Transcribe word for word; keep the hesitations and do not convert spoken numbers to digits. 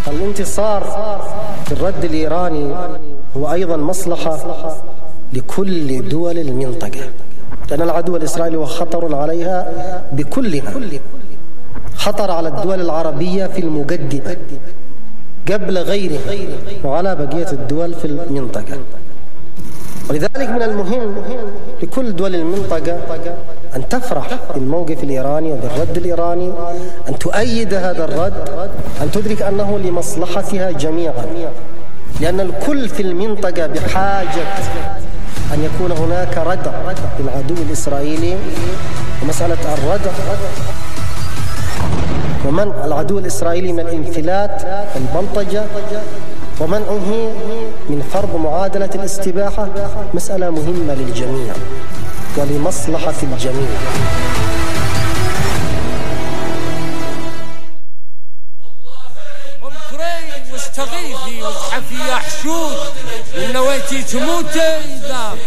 الانتصار في الرد الإيراني هو أيضا مصلحة لكل دول المنطقة، لأن العدو الإسرائيلي هو خطر عليها بكلها، خطر على الدول العربية في المقدمة قبل غيرها وعلى بقية الدول في المنطقة. ولذلك من المهم لكل دول المنطقة أن تفرح بالموقف الإيراني وبالرد الإيراني، أن تؤيد هذا الرد، أن تدرك أنه لمصلحتها جميعا، لأن الكل في المنطقة بحاجة أن يكون هناك ردع للعدو الإسرائيلي. ومسألة الردع ومنع العدو الإسرائيلي من الانفلات والبلطجة ومنعه من فرض معادلة الاستباحة مسألة مهمة للجميع ولمصلحة الجميع. أم مستغيثي وتحفي يا حشود إن نويتي تموتي إذا